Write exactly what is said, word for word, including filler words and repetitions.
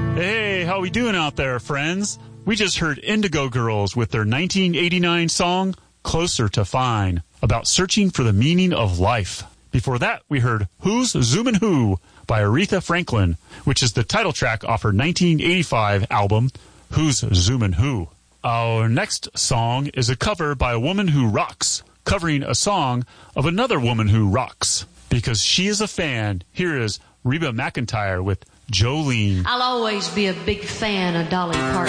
Hey, how we doing out there, friends? We just heard Indigo Girls with their nineteen eighty-nine song, Closer to Fine, about searching for the meaning of life. Before that, we heard Who's Zoomin' Who by Aretha Franklin, which is the title track off her nineteen eighty-five album, Who's Zoomin' Who. Our next song is a cover by a woman who rocks, covering a song of another woman who rocks. Because she is a fan, here is Reba McEntire with Jolene. I'll always be a big fan of Dolly Parton.